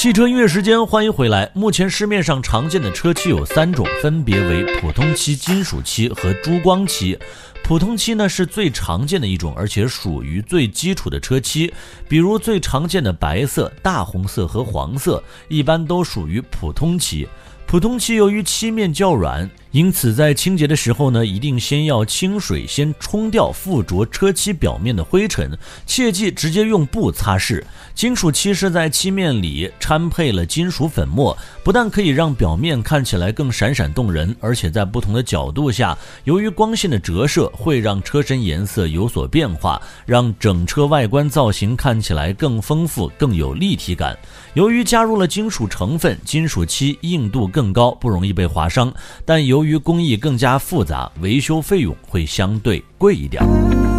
汽车音乐时间，欢迎回来。目前市面上常见的车漆有3种，分别为普通漆、金属漆和珠光漆。普通漆呢是最常见的一种，而且属于最基础的车漆，比如最常见的白色、大红色和黄色，一般都属于普通漆。普通漆由于漆面较软，因此在清洁的时候呢，一定先要清水先冲掉附着车漆表面的灰尘，切忌直接用布擦拭。金属漆是在漆面里掺配了金属粉末，不但可以让表面看起来更闪闪动人，而且在不同的角度下，由于光线的折射会让车身颜色有所变化，让整车外观造型看起来更丰富更有立体感。由于加入了金属成分，金属漆硬度更高，不容易被划伤，但由于工艺更加复杂，维修费用会相对贵一点。